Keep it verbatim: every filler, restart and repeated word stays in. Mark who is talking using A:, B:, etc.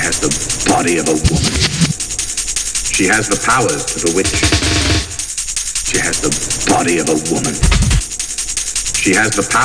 A: has the body of a woman. She has the powers of a witch. She has the body of a woman. She has the power